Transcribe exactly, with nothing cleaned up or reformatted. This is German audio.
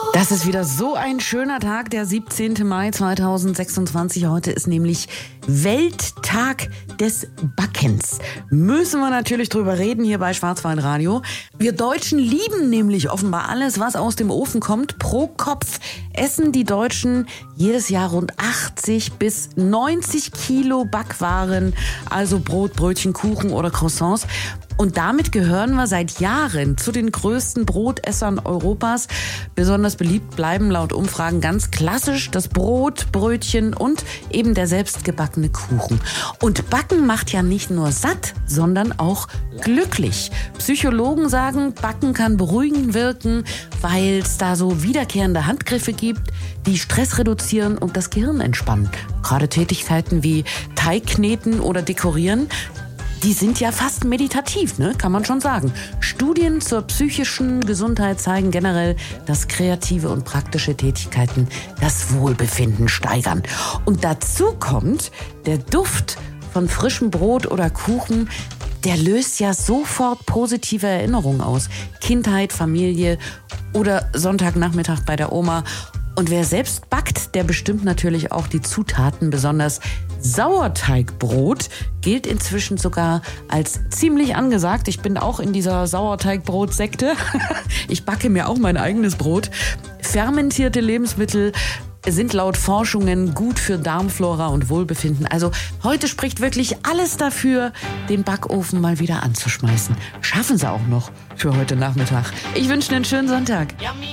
Das ist wieder so ein schöner Tag, der siebzehnten Mai zweitausendsechsundzwanzig. Heute ist nämlich Welttag des Backens. Müssen wir natürlich drüber reden hier bei Schwarzwaldradio. Wir Deutschen lieben nämlich offenbar alles, was aus dem Ofen kommt. Pro Kopf essen die Deutschen jedes Jahr rund achtzig bis neunzig Kilo Backwaren, also Brot, Brötchen, Kuchen oder Croissants. Und damit gehören wir seit Jahren zu den größten Brotessern Europas. Besonders beliebt bleiben laut Umfragen ganz klassisch das Brot, Brötchen und eben der selbstgebackene Kuchen. Und Backen macht ja nicht nur satt, sondern auch glücklich. Psychologen sagen, Backen kann beruhigend wirken, weil es da so wiederkehrende Handgriffe gibt, die Stress reduzieren und das Gehirn entspannen. Gerade Tätigkeiten wie Teigkneten oder Dekorieren, die sind ja fast meditativ, ne? Kann man schon sagen. Studien zur psychischen Gesundheit zeigen generell, dass kreative und praktische Tätigkeiten das Wohlbefinden steigern. Und dazu kommt, der Duft von frischem Brot oder Kuchen, der löst ja sofort positive Erinnerungen aus. Kindheit, Familie oder Sonntagnachmittag bei der Oma. Und wer selbst backt, der bestimmt natürlich auch die Zutaten. Besonders Sauerteigbrot gilt inzwischen sogar als ziemlich angesagt. Ich bin auch in dieser Sauerteigbrot-Sekte. Ich backe mir auch mein eigenes Brot. Fermentierte Lebensmittel sind laut Forschungen gut für Darmflora und Wohlbefinden. Also heute spricht wirklich alles dafür, den Backofen mal wieder anzuschmeißen. Schaffen Sie auch noch für heute Nachmittag. Ich wünsche einen schönen Sonntag.